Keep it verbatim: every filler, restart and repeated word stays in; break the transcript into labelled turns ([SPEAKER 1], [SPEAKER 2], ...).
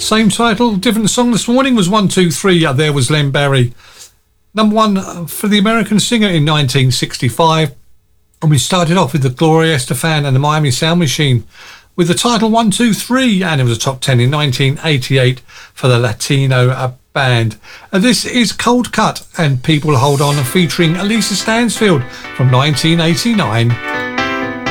[SPEAKER 1] Same title, different song this morning was one two three. Uh, there was Len Berry. Number one for the American Singer in nineteen sixty-five. And we started off with the Gloria Estefan and the Miami Sound Machine with the title one two three, and it was a top ten in nineteen eighty-eight for the Latino uh, band. Uh, this is Cold Cut and People Hold On, featuring Elisa Stansfield from nineteen eighty-nine.